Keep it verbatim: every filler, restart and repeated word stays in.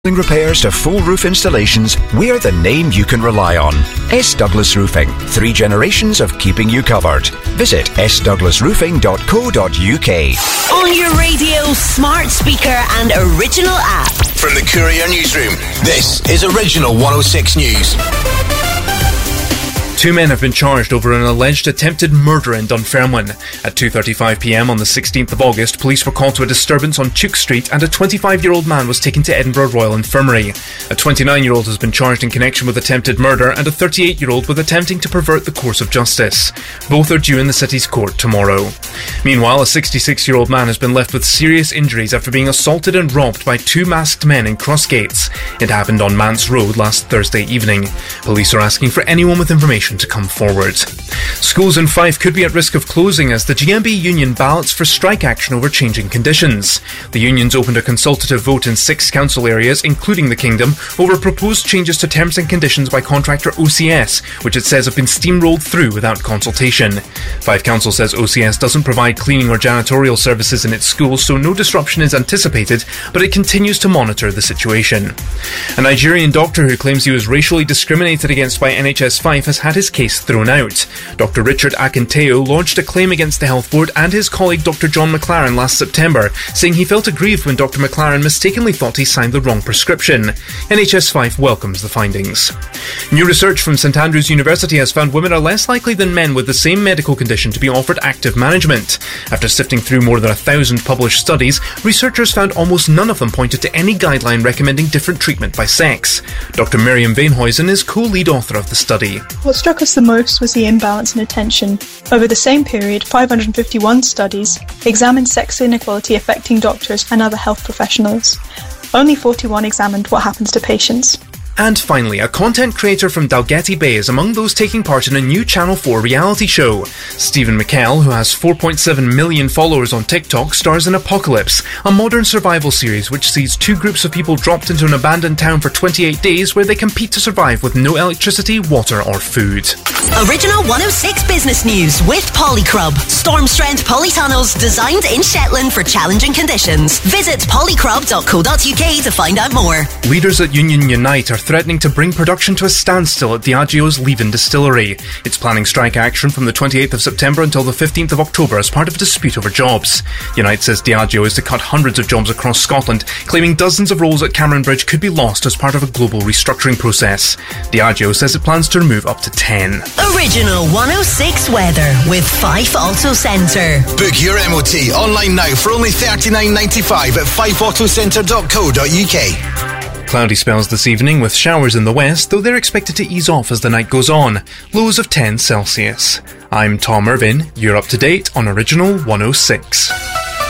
Repairs to full roof installations, we're the name you can rely on. S. Douglas Roofing. Three generations of keeping you covered. Visit s douglas roofing dot co dot u k. On your radio, smart speaker and original app. From the Courier Newsroom, this is Original one oh six News. Two men have been charged over an alleged attempted murder in Dunfermline. At two thirty-five p m on the sixteenth of August, police were called to a disturbance on Tuke Street and a twenty-five-year-old man was taken to Edinburgh Royal Infirmary. A twenty-nine-year-old has been charged in connection with attempted murder and a thirty-eight-year-old with attempting to pervert the course of justice. Both are due in the city's court tomorrow. Meanwhile, a sixty-six-year-old man has been left with serious injuries after being assaulted and robbed by two masked men in Crossgates. It happened on Mance Road last Thursday evening. Police are asking for anyone with information to come forward. Schools in Fife could be at risk of closing as the G M B union ballots for strike action over changing conditions. The unions opened a consultative vote in six council areas, including the Kingdom, over proposed changes to terms and conditions by contractor O C S, which it says have been steamrolled through without consultation. Fife Council says O C S doesn't provide cleaning or janitorial services in its schools, so no disruption is anticipated, but it continues to monitor the situation. A Nigerian doctor who claims he was racially discriminated against by N H S Fife has had his case thrown out. Doctor Richard Akinteo lodged a claim against the Health Board and his colleague Doctor John McLaren last September, saying he felt aggrieved when Doctor McLaren mistakenly thought he signed the wrong prescription. N H S Fife welcomes the findings. New research from St Andrews University has found women are less likely than men with the same medical condition to be offered active management. After sifting through more than a thousand published studies, researchers found almost none of them pointed to any guideline recommending different treatment by sex. Doctor Miriam Veenhuizen is co-lead author of the study. What struck us the most was the imbalance in attention. Over the same period, five hundred fifty-one studies examined sex inequality affecting doctors and other health professionals. Only forty-one examined what happens to patients. And finally, a content creator from Dalgety Bay is among those taking part in a new Channel four reality show. Stephen McKell, who has four point seven million followers on TikTok, stars in Apocalypse, a modern survival series which sees two groups of people dropped into an abandoned town for twenty-eight days where they compete to survive with no electricity, water or food. Original one oh six Business News with Polycrub. Storm strength polytunnels designed in Shetland for challenging conditions. Visit polycrub dot co dot u k to find out more. Leaders at Union Unite are threatening to bring production to a standstill at Diageo's Leven distillery. It's planning strike action from the twenty-eighth of September until the fifteenth of October as part of a dispute over jobs. Unite says Diageo is to cut hundreds of jobs across Scotland, claiming dozens of roles at Cameron Bridge could be lost as part of a global restructuring process. Diageo says it plans to remove up to ten. Original one oh six weather with Fife Auto Centre. Book your M O T online now for only thirty-nine ninety-five at fife auto centre dot co dot u k. Cloudy spells this evening with showers in the west, though they're expected to ease off as the night goes on. Lows of ten Celsius. I'm Tom Irvin. You're up to date on Original one oh six.